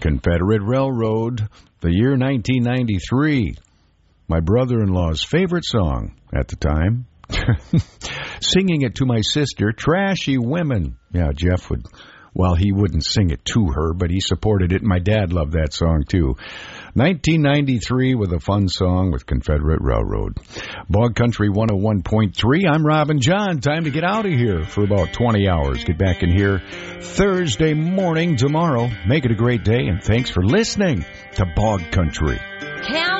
Confederate Railroad, the year 1993. My brother-in-law's favorite song at the time. Singing it to my sister, Trashy Women. Yeah, Jeff would, well, he wouldn't sing it to her, but he supported it. My dad loved that song, too. 1993 with a fun song with Confederate Railroad. Bog Country 101.3. I'm Robin John. Time to get out of here for about 20 hours. Get back in here Thursday morning tomorrow. Make it a great day, and thanks for listening to Bog Country.